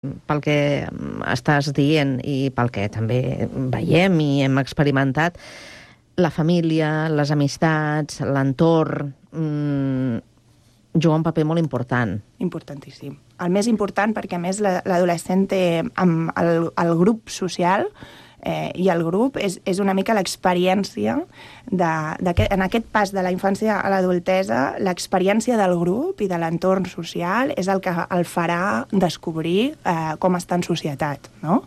pel que estàs dient i pel que també veiem i hem experimentat, la família, les amistats, l'entorn, juga un paper molt important. Importantíssim. El més important perquè, a més, l'adolescent té el grup social i el grup és una mica l'experiència en aquest pas de la infància a l'adultesa, l'experiència del grup i de l'entorn social és el que el farà descobrir com està en societat, no?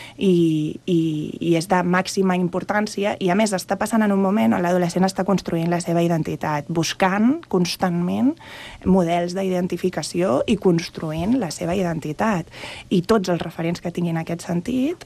I és de màxima importància i, a més, està passant en un moment on l'adolescent està construint la seva identitat, buscant constantment models d'identificació i construint la seva identitat. I tots els referents que tinguin aquest sentit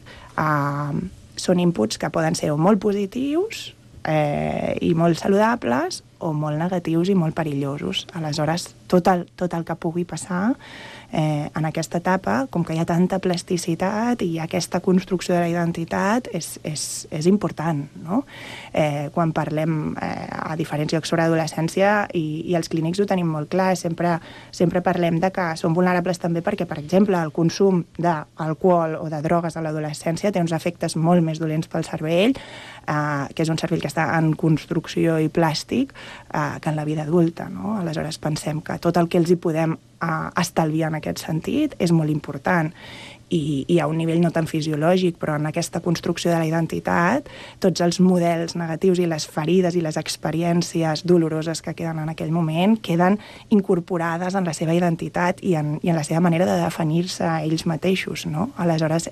són inputs que poden ser molt positius i molt saludables o molt negatius i molt perillosos. Aleshores, tot el que pugui passar en aquesta etapa, com que hi ha tanta plasticitat i aquesta construcció de la identitat, és important, no? Quan parlem a diferents llocs sobre adolescència, i els clínics ho tenim molt clar, sempre parlem de que són vulnerables també perquè, per exemple, el consum d'alcohol o de drogues a l'adolescència té uns efectes molt més dolents pel cervell, que és un cervell que està en construcció i plàstic, que en la vida adulta, no? Aleshores pensem que tot el que els hi podem estalviar en aquest sentit és molt important i a un nivell no tan fisiològic, però en aquesta construcció de la identitat, tots els models negatius i les ferides i les experiències doloroses que queden en aquell moment queden incorporades en la seva identitat i en la seva manera de definir-se ells mateixos, no? Aleshores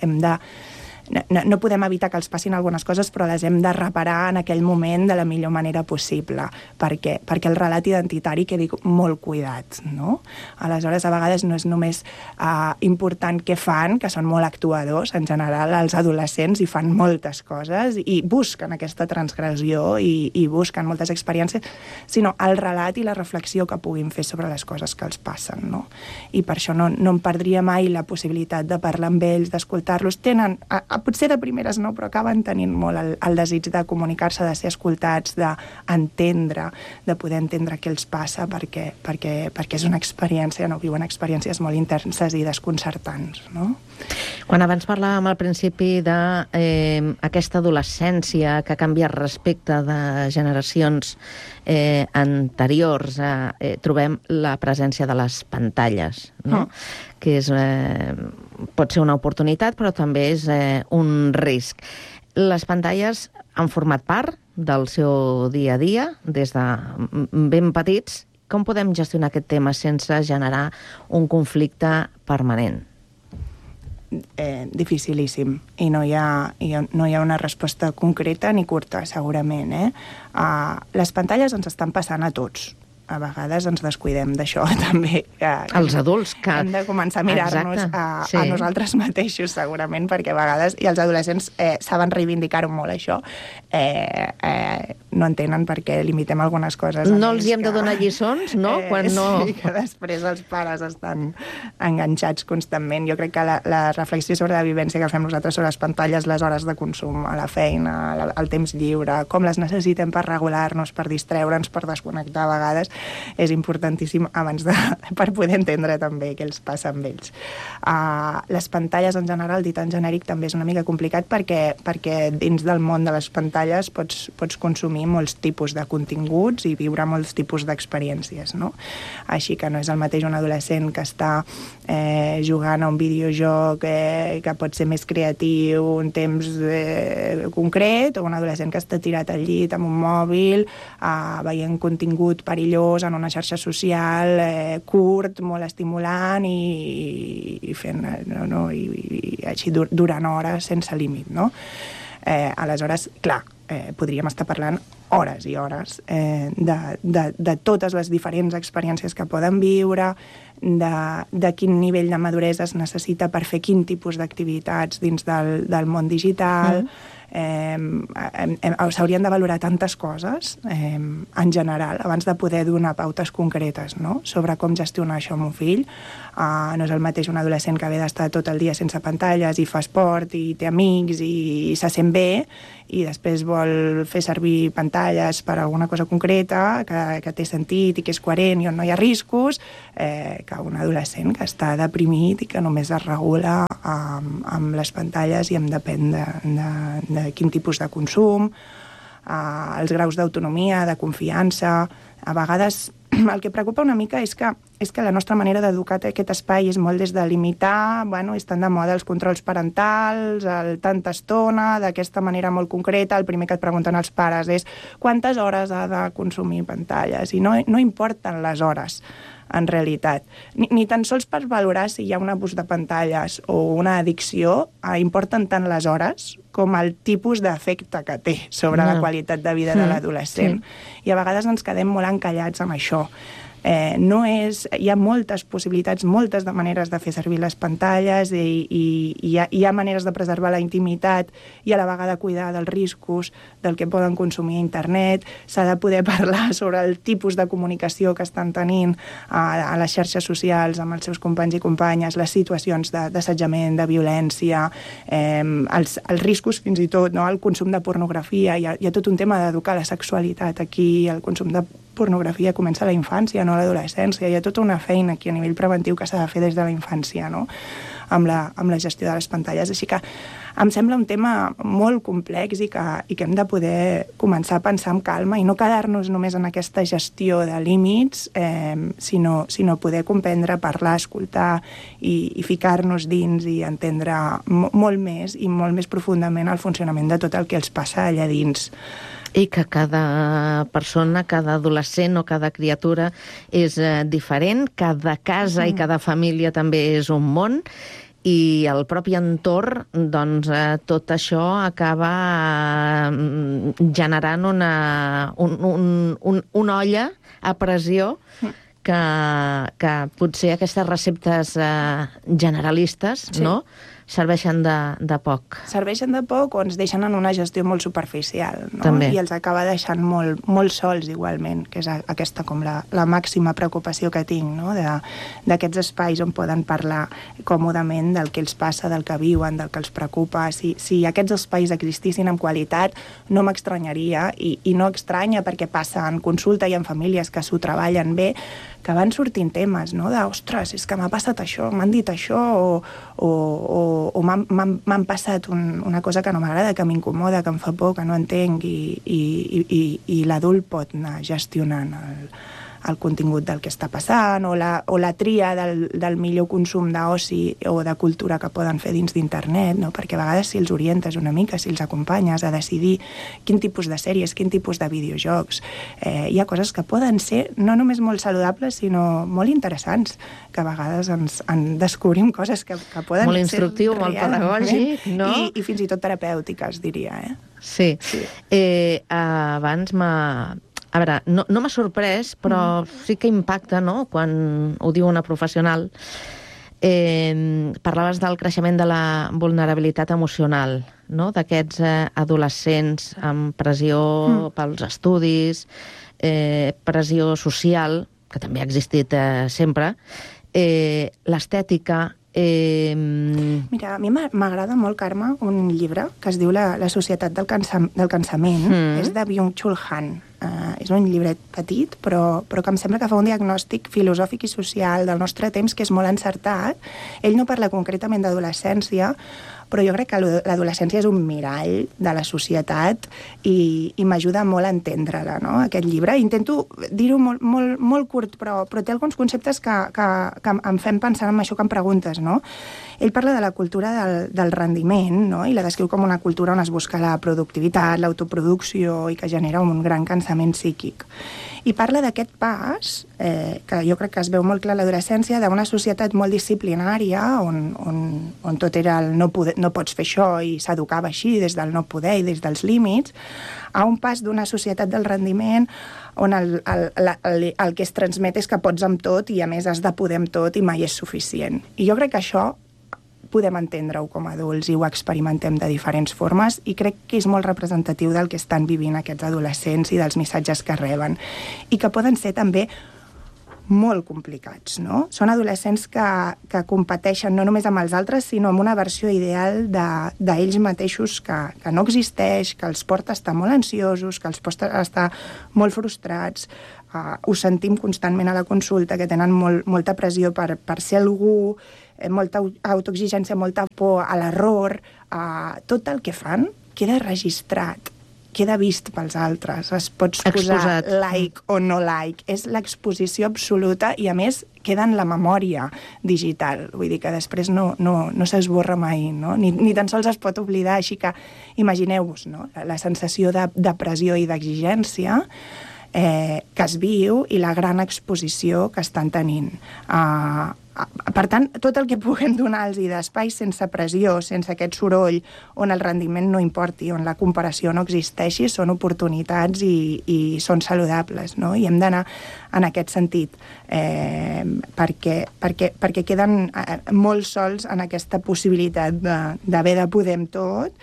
no podem evitar que els passin algunes coses, però les hem de reparar en aquell moment de la millor manera possible, perquè el relat identitari quedi molt cuidat, no? Aleshores, a vegades no és només important què fan, que són molt actuadors, en general els adolescents hi fan moltes coses i busquen aquesta transgressió i busquen moltes experiències, sinó el relat i la reflexió que puguin fer sobre les coses que els passen, no? I per això no em perdria mai la possibilitat de parlar amb ells, d'escoltar-los. Tenen potser de primeres no, però acaben tenint molt el desig de comunicar-se, de ser escoltats, d'entendre, de poder entendre què els passa, perquè és una experiència, no? Viuen experiències molt intenses i desconcertants, no? Quan abans parlàvem al principi d'aquesta adolescència que ha canviat respecte de generacions anteriors, trobem la presència de les pantalles, no? Que pot ser una oportunitat, però també és un risc. Les pantalles han format part del seu dia a dia, des de ben petits. Com podem gestionar aquest tema sense generar un conflicte permanent? Dificilíssim, i no hi ha una resposta concreta ni curta, segurament. Les pantalles ens estan passant a tots. A vegades ens descuidem d'això, també. Els adults, que... Hem de començar a mirar-nos a nosaltres mateixos, segurament, perquè a vegades, i els adolescents saben reivindicar-ho molt, això, no entenen per què limitem algunes coses. No els hi hem de donar lliçons, no? Sí, que després els pares estan enganxats constantment. Jo crec que la reflexió sobre la vivència que fem nosaltres sobre les pantalles, les hores de consum a la feina, el temps lliure, com les necessitem per regular-nos, per distreure'ns, per desconnectar a vegades, és importantíssim per poder entendre també què els passa amb ells. Les pantalles en general, dit en genèric, també és una mica complicat perquè dins del món de les pantalles pots consumir molts tipus de continguts i viure molts tipus d'experiències, no? Així que no és el mateix un adolescent que està jugant a un videojoc que pot ser més creatiu un temps concret, o un adolescent que està tirat al llit amb un mòbil veient contingut perillós en una xarxa social curt, molt estimulant i fent i així durant hores sense límit, no? Aleshores, clar, podríem estar parlant hores i hores de totes les diferents experiències que poden viure, de quin nivell de maduresa es necessita per fer quin tipus d'activitats dins del món digital. S'haurien de valorar tantes coses en general abans de poder donar pautes concretes, no? Sobre com gestionar això amb un fill. No és el mateix un adolescent que ve d'estar tot el dia sense pantalles i fa esport i té amics i se sent bé i després vol fer servir pantalles pantalles per alguna cosa concreta, que té sentit i que és coherent i on no hi ha riscos, que un adolescent que està deprimit i que només es regula amb les pantalles i depèn de quin tipus de consum, els graus d'autonomia, de confiança. A vegades el que preocupa una mica és que la nostra manera d'educar aquest espai és molt des de limitar, estan de moda els controls parentals, tanta estona, d'aquesta manera molt concreta. El primer que et pregunten els pares és quantes hores ha de consumir pantalles, i no importen les hores, en realitat. Ni tan sols per valorar si hi ha un abús de pantalles o una addicció, importen tant les hores com el tipus d'efecte que té sobre la qualitat de vida de l'adolescent. I a vegades ens quedem molt encallats amb això. Hi ha moltes possibilitats, moltes de maneres de fer servir les pantalles, i hi ha maneres de preservar la intimitat i a la vegada cuidar dels riscos del que poden consumir a internet. S'ha de poder parlar sobre el tipus de comunicació que estan tenint a les xarxes socials amb els seus companys i companyes, les situacions d'assetjament, de violència, els riscos fins i tot, el consum de pornografia. Hi ha tot un tema d'educar la sexualitat aquí. El consum de pornografia comença a la infància, no a l'adolescència. Hi ha tota una feina aquí a nivell preventiu que s'ha de fer des de la infància, amb la gestió de les pantalles. Així que em sembla un tema molt complex i que hem de poder començar a pensar amb calma i no quedar-nos només en aquesta gestió de límits, sinó poder comprendre, parlar, escoltar i ficar-nos dins i entendre molt més i molt més profundament el funcionament de tot el que els passa allà dins. I que cada persona, cada adolescent o cada criatura és diferent, cada casa i cada família també és un món, i el propi entorn, doncs, tot això acaba generant una olla a pressió que potser aquestes receptes generalistes, no?, serveixen de poc. Serveixen de poc o ens deixen en una gestió molt superficial, no? També. I els acaba deixant molt sols igualment, que és aquesta com la màxima preocupació que tinc, no? D'aquests espais on poden parlar còmodament del que els passa, del que viuen, del que els preocupa. Si aquests espais existissin amb qualitat, no m'estranyaria, i no estranya perquè passa en consulta i en famílies que s'ho treballen bé, que van sortint temes, no? Ostres, és que m'ha passat això, m'han dit això, o m'han passat una cosa que no m'agrada, que m'incomoda, que em fa por, que no entenc, i l'adult pot anar gestionant el contingut del que està passant, o la tria del millor consum d'oci o de cultura que poden fer dins d'internet, no? Perquè a vegades si els orientes una mica, si els acompanyes a decidir quin tipus de sèries, quin tipus de videojocs, hi ha coses que poden ser no només molt saludables, sinó molt interessants, que a vegades en descobrim coses que poden ser molt instructiu, molt pedagògic, no? I fins i tot terapèutiques, diria, Sí. Abans a veure, no m'ha sorprès, però sí que impacta, no?, quan ho diu una professional. Parlaves del creixement de la vulnerabilitat emocional, no?, d'aquests adolescents amb pressió pels estudis, pressió social, que també ha existit sempre, l'estètica. Mira, a mi m'agrada molt, Carme, un llibre que es diu La societat del cansament. És de Byung-Chul Han. És un llibret petit, però que em sembla que fa un diagnòstic filosòfic i social del nostre temps que és molt encertat. Ell no parla concretament d'adolescència, però jo crec que l'adolescència és un mirall de la societat i m'ajuda molt a entendre-la, no?, aquest llibre. Intento dir-ho molt curt, però té alguns conceptes que em fem pensar en això que em preguntes, no? Ell parla de la cultura del rendiment, no?, i la descriu com una cultura on es busca la productivitat, l'autoproducció, i que genera un gran cansament psíquic. I parla d'aquest pas, que jo crec que es veu molt clar a l'adolescència, d'una societat molt disciplinària, on tot era el no pots fer això, i s'educava així, des del no poder i des dels límits, a un pas d'una societat del rendiment on el que es transmet és que pots amb tot i a més has de poder amb tot i mai és suficient. I jo crec que això podem entendre-ho com a adults i ho experimentem de diferents formes, i crec que és molt representatiu del que estan vivint aquests adolescents i dels missatges que reben, i que poden ser també molt complicats, no? Són adolescents que competeixen no només amb els altres, sinó amb una versió ideal d'ells mateixos que no existeix, que els porta a estar molt ansiosos, que els porta a estar molt frustrats. Ho sentim constantment a la consulta, que tenen molta pressió per ser algú, molta autoexigència, molta por a l'error. Tot el que fan queda registrat, queda vist pels altres. Es pots posar like o no like. És l'exposició absoluta i, a més, queda en la memòria digital. Vull dir que després no s'esborra mai, no? Ni tan sols es pot oblidar. Així que imagineu-vos, no? La sensació de pressió i d'exigència que es viu i la gran exposició que estan tenint. Per tant, tot el que puguem donar-los d'espai sense pressió, sense aquest soroll, on el rendiment no importi, on la comparació no existeixi, són oportunitats i són saludables, no? I hem d'anar en aquest sentit, perquè queden molt sols en aquesta possibilitat d'haver de poder amb tot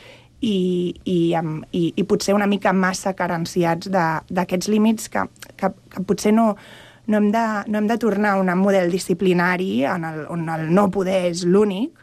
i potser una mica massa carenciats d'aquests límits que potser no hem de tornar a un model disciplinari on el no poder és l'únic,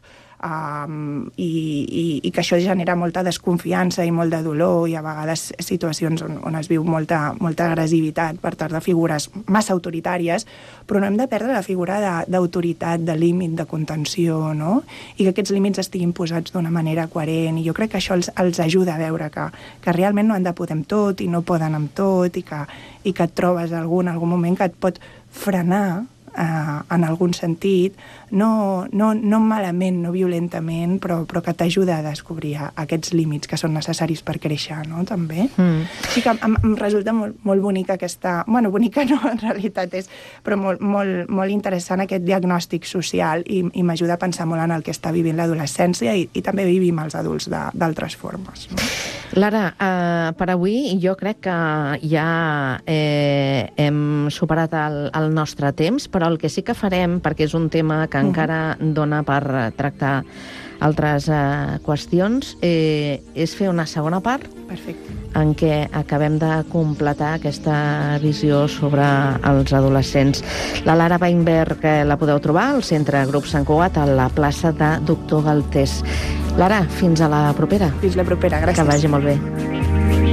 i que això genera molta desconfiança i molt de dolor i a vegades situacions on es viu molta agressivitat per part de figures massa autoritàries, però no hem de perdre la figura d'autoritat, de límit, de contenció, no? I que aquests límits estiguin posats d'una manera coherent, i jo crec que això els ajuda a veure que realment no han de poder amb tot i no poden amb tot, i que et trobes en algun moment que et pot frenar en algun sentit, no malament, no violentament, però que t'ajuda a descobrir aquests límits que són necessaris per créixer, no?, també. Així que em resulta molt bonica aquesta... Bueno, bonica no, en realitat és, però molt interessant aquest diagnòstic social i m'ajuda a pensar molt en el que està vivint l'adolescència i també vivim els adults d'altres formes, no? Lara, per avui jo crec que ja hem superat el nostre temps, però el que sí que farem, perquè és un tema que encara dona per tractar altres qüestions, és fer una segona part. Perfecte. En què acabem de completar aquesta visió sobre els adolescents. La Lara Weinberg la podeu trobar al Centre Grup Sant Cugat, a la plaça de Doctor Galtés. Lara, fins a la propera. Fins la propera, gràcies. Que vagi molt bé.